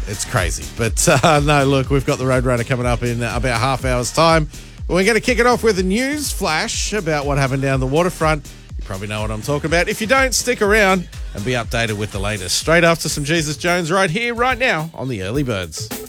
It's crazy. But no, look, we've got the Roadrunner coming up in about half hour's time. We're going to kick it off with a news flash about what happened down the waterfront. You probably know what I'm talking about. If you don't, stick around and be updated with the latest. Straight after some Jesus Jones right here, right now on the Early Birds.